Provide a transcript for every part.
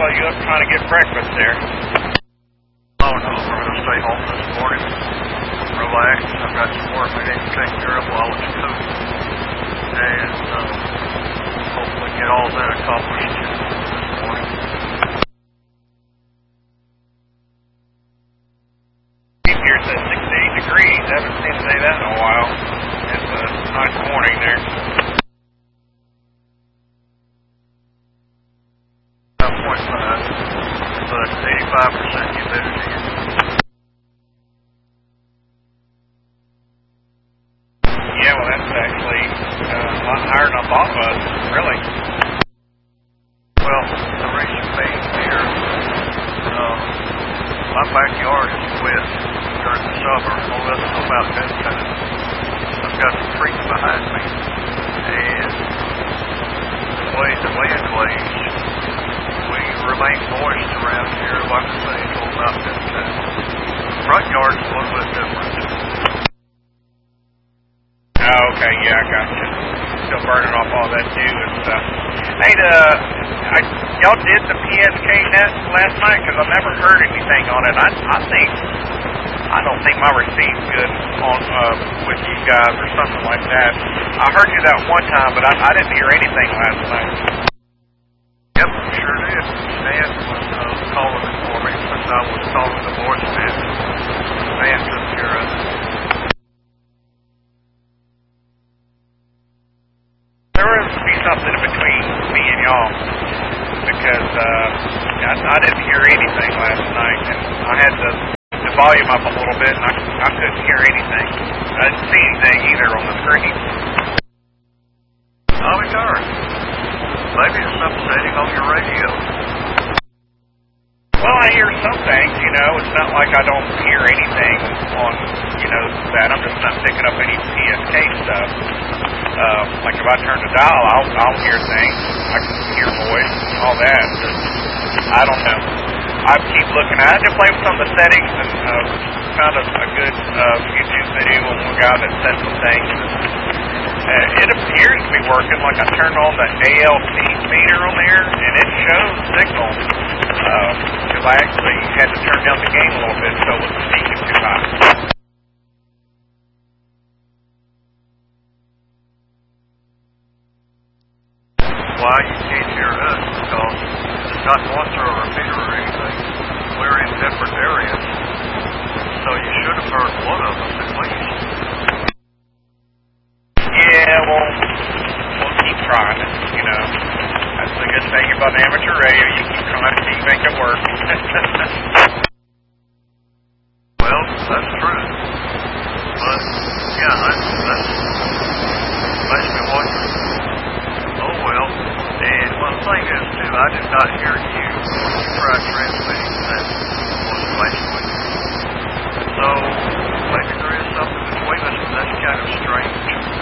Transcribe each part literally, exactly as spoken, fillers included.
slow you up trying to get breakfast there. Oh no, we're going to stay home this morning. Relax. I've got some work we need to take care of while it's cool. And uh, hopefully get all that accomplished this morning. Here it's at sixty-eight degrees. I haven't seen it say that in a while. It's a nice morning there. nine point five, but eighty-five percent humidity. Yeah, well, that's actually uh, a lot higher than I thought it was, really. Well, the reason being here, uh, my backyard is wet during the summer, all up until about bedtime. I've got the creek behind me, and the way the wind waves, we remain moist around here, like I say, until about bedtime. The front yard's a little bit different. Oh, okay, yeah, I got you. Still burning off all that dew and stuff. Hey, uh, I, y'all did the P S K net last night? Because I've never heard anything on it. I, I think, I don't think my receipt's good on uh, with you guys or something like that. I heard you that one time, but I, I didn't hear anything last night. Yep, sure did. Stan was uh, calling it for me since I was calling the voicemail. Stan took care of it. There was to be something in between me and y'all, because uh, I, I didn't hear anything last night, and I had the, the volume up a little bit, and I, I couldn't hear anything. I didn't see anything either on the screen. I'll be darned. Maybe it's upsetting on your radio. Well, I hear some things, you know. It's not like I don't hear anything on, you know, that. I'm just not picking up any P S K stuff. Uh, like if I turn the dial, I'll, I'll hear things. I can hear voice, all that. Just, I don't know. I keep looking. I had to play with some of the settings and uh, found a, a good uh, YouTube video of one guy that set some things. Uh, it appears to be working. Like I turned on the A L T meter on there, and it shows signal. Because uh, I actually had to turn down the game a little bit so it wasn't peaking too high. Why you can't hear us? Because it's not going through a repeater or anything. We're in different areas, so you should have heard one of us at least. Yeah, well, we'll keep trying it, you know. That's the good thing about amateur radio. You keep trying to make it work. Well, that's true. But, yeah, that's, that's basically what you... Oh, well. And one thing is, too, I did not hear you when you tried transmitting that oscillation. So, maybe there is something between us, but that's kind of strange.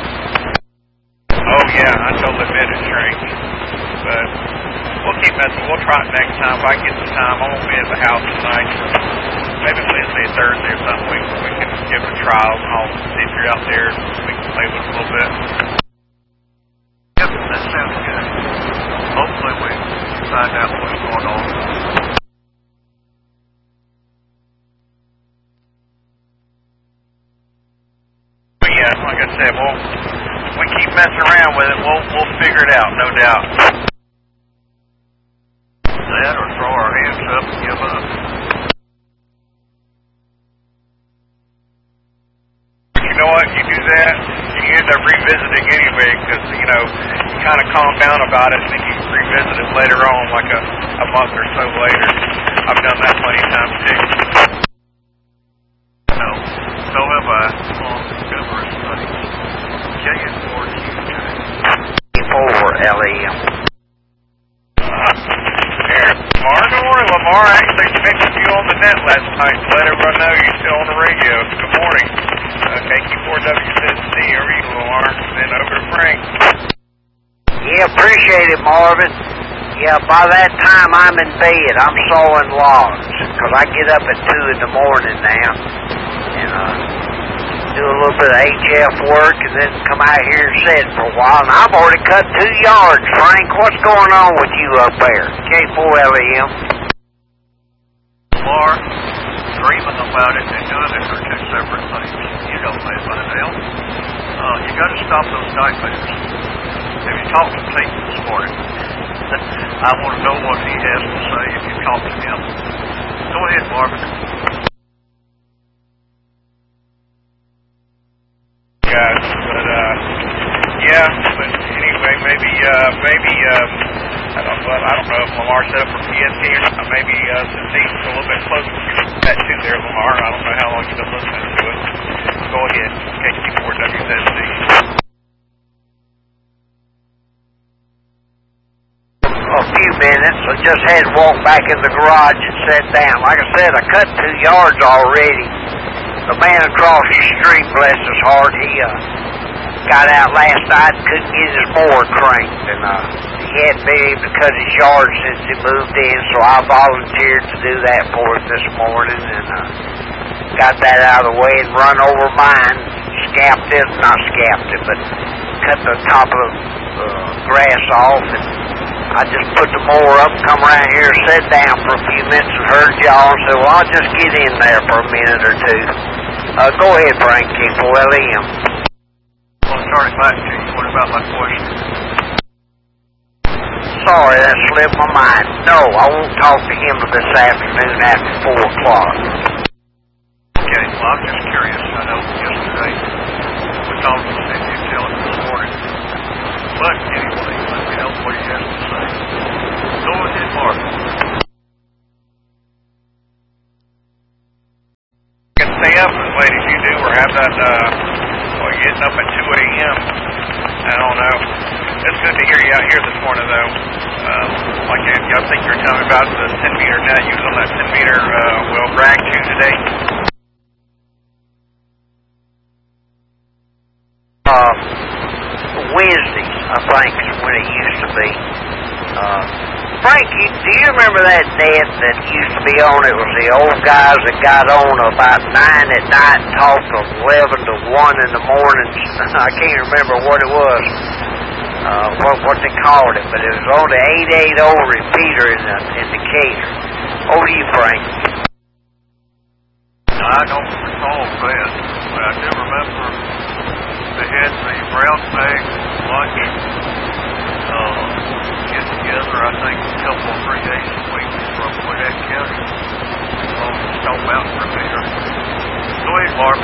Oh, yeah, I totally admit it's strange. But we'll keep messing. We'll try it next time. If I get some time, I won't be at the house tonight. Maybe Wednesday, Thursday or something. We, we can give it a trial. I'll see if you're out there. We can play with it a little bit. Yep, that sounds good. Hopefully we find out what's going on. But yeah, like I said, we'll we keep messing around with it. We'll we'll figure it out, no doubt. That or throw our hands up and give up. You know what? You do that, you end up revisiting anyway, because you know you kind of calm down about it, and then you revisit it later on, like a a month or so later. I've done that plenty of times too. No, so have I on numerous things. K and four Q J. four L E M. Here, Lamar, don't worry, Lamar actually fixed you on the net last night to let everyone know you're still on the radio. Good morning. Uh, K Q four W says C. Over you, Lamar. Then over to Frank. Yeah, appreciate it, Marvin. Yeah, by that time I'm in bed. I'm sawing logs, because I get up at two in the morning now. And, uh, do a little bit of H F work, and then come out here and sit for a while. And I've already cut two yards, Frank. What's going on with you up there? K four L E M. Lamar, dreaming about it and doing it are two separate things. You know that by now. Uh, you got to stop those nightmares. Have you talked to Tate this morning? I want to know what he has to say if you talk to him. Go ahead, Marvin. Guys, but uh, yeah, but anyway, maybe, uh, maybe, um, I don't know, I don't know if Lamar set up for P S K or not. Maybe uh, since he's a little bit closer to that too there, Lamar. I don't know how long you've been listening to it. Go ahead, K Q four W Z C. A few minutes. I just had to walk back in the garage and sit down. Like I said, I cut two yards already. The man across the street, bless his heart, he uh, got out last night and couldn't get his mower cranked. And uh, he hadn't been able to cut his yard since he moved in, so I volunteered to do that for him this morning. And uh, got that out of the way and run over mine. Scapped it, not scapped it, but cut the top of the uh, grass off. And I just put the mower up, come around here, sat down for a few minutes and heard y'all and said, well, I'll just get in there for a minute or two. Uh, go ahead, Frank, K four L E M. Well, sorry, back to you. What about my question? Sorry, that slipped my mind. No, I won't talk to him this afternoon after four o'clock. Okay, well, I'm just curious. I know yesterday we talked to the utility this morning. But anyway, let me know what he has to say. Go ahead, Mark. You can stay up as late as you do, or have that, uh, well, you're getting up at two a.m. I don't know. It's good to hear you out here this morning, though. Um, like, I think you were telling me about the ten meter net. You was on that ten meter, uh, well, drag tube today. Uh, Wednesdays, I think, is when it used to be. Uh, Frank, you, do you remember that net that used to be on? It was the old guys that got on about nine at night and talked from eleven to one in the morning. I can't remember what it was, uh, what, what they called it, but it was on the eight eighty repeater in the indicator. Over to you, Frank. I don't recall that, but I do remember they had the brown bag lunch uh, get together, I think, a couple or three days a week from Gwinnett County on the Stone Mountain repeater. Go ahead, Mark.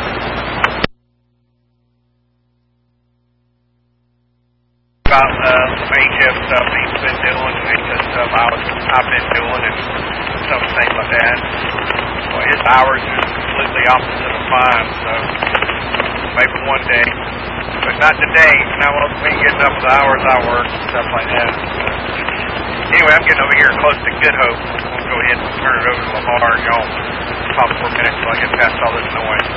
About uh, some H F stuff he's been doing, and the stuff I was, I've been doing, and some things like that. Well, his hours are completely opposite of mine, so maybe one day, but not today. Not with me getting up the hours I work and stuff like that. Anyway, I'm getting over here close to Good Hope. We'll go ahead and turn it over to Lamar, and y'all talk for a minute until I get past all this noise.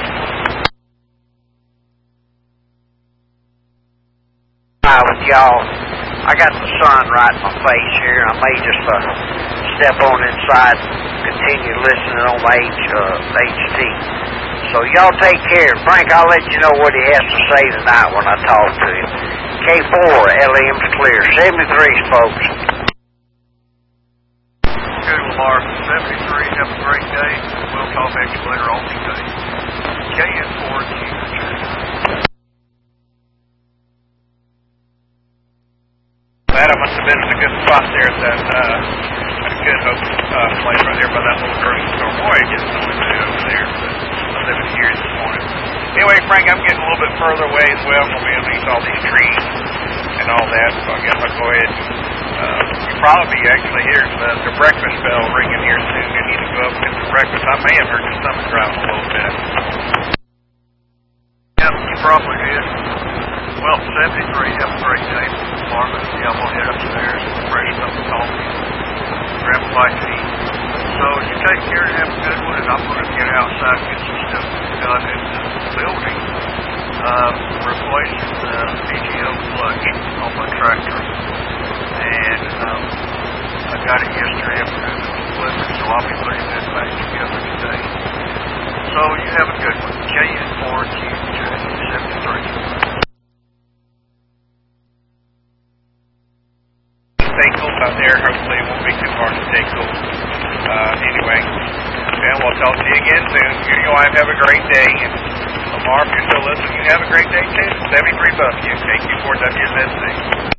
Hi with y'all. I got the sun right in my face here. I may just uh, step on inside and continue listening on my H, uh, H T. So y'all take care. Frank, I'll let you know what he has to say tonight when I talk to him. K four, L E M's clear. seventy-three, folks. Okay, Lamar. seventy-three, have a great day. We'll talk at you later on today. K N four, That must have been in a good spot there at that, uh, at a Good Hope uh, place right there by that little grocery store. Boy, it gets noisy over there, but I'm living here this morning. Anyway, Frank, I'm getting a little bit further away as well from being underneath all these trees and all that, so I guess I'll go ahead and uh, you probably actually hear the, the breakfast bell ringing here soon. You need to go up and get some breakfast. I may have heard your stomach growling a little bit. Yep, you probably did. Well, seventy-three, have a great day, Marvin. Yeah, I'm going to head upstairs and fresh up the coffee, grab a bite to eat. So you take care and have a good one, and I'm going to get outside and get some stuff done in the building, uh, replacing the P T O clutch on my tractor. And um, I got it yesterday afternoon, it was delivered, so I'll be putting that back together today. So you have a good one. J N four Q J seventy-three. Stay cool out there. Hopefully it won't be too hard to stay cool. Uh, anyway, Ben, we'll talk to you again soon. You guys have a great day. And Lamar, if you're still listening, you have a great day too. seventy-three above you, K Q four W Z C.